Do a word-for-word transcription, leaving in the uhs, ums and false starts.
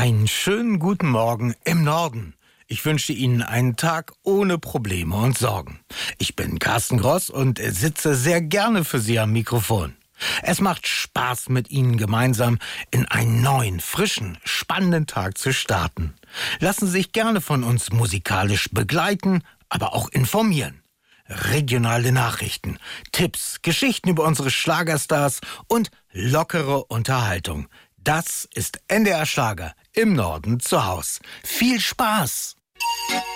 Einen schönen guten Morgen im Norden. Ich wünsche Ihnen einen Tag ohne Probleme und Sorgen. Ich bin Carsten Gross und sitze sehr gerne für Sie am Mikrofon. Es macht Spaß, mit Ihnen gemeinsam in einen neuen, frischen, spannenden Tag zu starten. Lassen Sie sich gerne von uns musikalisch begleiten, aber auch informieren. Regionale Nachrichten, Tipps, Geschichten über unsere Schlagerstars und lockere Unterhaltung. Das ist N D R Schlager im Norden zu Haus. Viel Spaß!